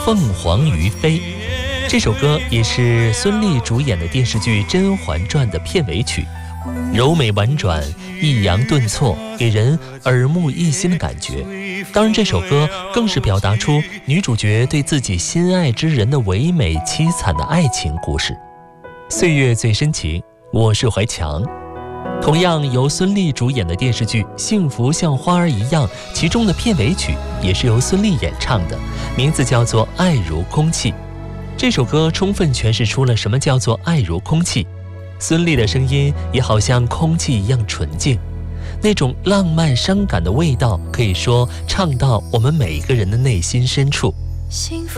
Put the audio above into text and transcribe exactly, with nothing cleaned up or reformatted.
凤凰于飞。这首歌也是孙俪主演的电视剧《甄嬛传》的片尾曲，柔美婉转，抑扬顿挫，给人耳目一新的感觉。当然，这首歌更是表达出女主角对自己心爱之人的唯美凄惨的爱情故事。岁月最深情，我是怀强。同样由孙俪主演的电视剧《幸福像花儿一样》，其中的片尾曲也是由孙俪演唱的，名字叫做《爱如空气》。这首歌充分诠释出了什么叫做爱如空气。孙俪的声音也好像空气一样纯净，那种浪漫伤感的味道，可以说唱到我们每个人的内心深处。